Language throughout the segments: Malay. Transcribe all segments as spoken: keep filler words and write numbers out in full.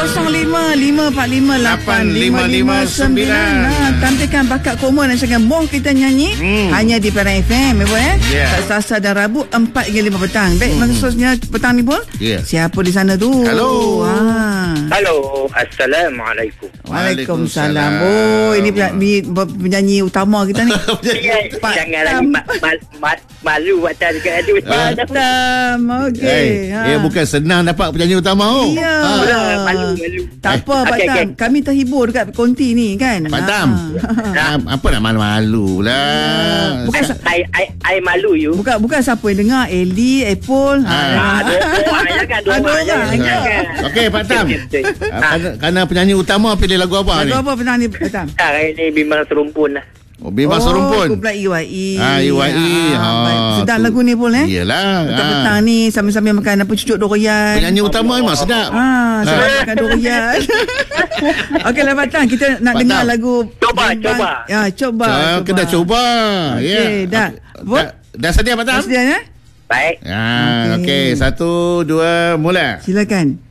kosong lima lima empat lima lapan lima lima sembilan. Nah, tampilkan bakat Komo dan Syarikat Moh kita nyanyi hmm. hanya di Perak F M, ya, eh? Yeah. Selasa dan Rabu empat hingga lima petang. Baik, hmm. khususnya petang ni pun. Yeah. Siapa di sana tu? Halo. Ha. Halo. Assalamualaikum. Waalaikumsalam. Oh, ini penyanyi utama kita ni. Janganlah ma- ma- ma- malu Batam dekat tu. Batam. Okey. Hey, ha. Eh, bukan senang dapat penyanyi utama. Oh. Ya. Ha. Malu, malu. Tak apa, Pak okay, Tam. Okay. Kami terhibur dekat konti ni kan. Pak Tam. Ha. Apa nak malu-malu lah. Bukan I, I, I malu you. Bukan bukan siapa yang dengar. Eli, Apple. Ha. Ada orang jangan dua orang. Okey, Pak Tam. Kerana penyanyi utama pilih lagu apa lagu ni? Lagu apa penyanyi Pak Tam? Hari ni Bimbang Serumpun lah. Oh, Bimbang oh, Serumpun. Oh, kumpulan E Y E. Ah, E Y E. Ha, ha, sedap tu. Lagu ni pun eh. Iyalah. Petang-petang ha. ni sambil-sambil makan apa cucuk durian. Penyanyi utama memang sedap. Ha, sedap ha. makan durian. Okeylah Pak Tam, kita nak Pak dengar Tam. lagu Coba, Bimbang. coba. Ya, coba. So, coba. Kena coba. Okey, yeah. dah. Dah, dah sedia Pak Tam? Dah sedia ya? Baik. Ha, okey, okay. Satu, dua, mula. Silakan.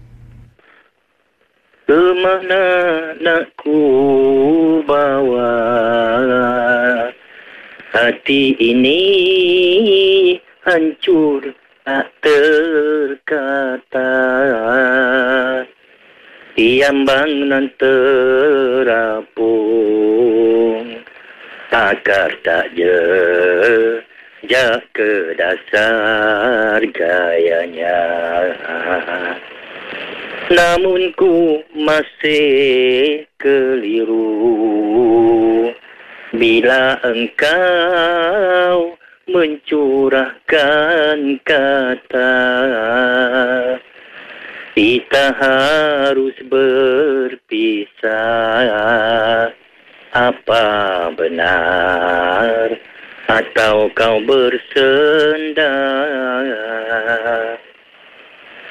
Kemana nak ku bawa hati ini hancur tak terkata, tiang bangunan terapung, akar tak jejak ke dasar gayanya. Namun ku masih keliru bila engkau mencurahkan kata kita harus berpisah. Apa benar atau kau bersenda?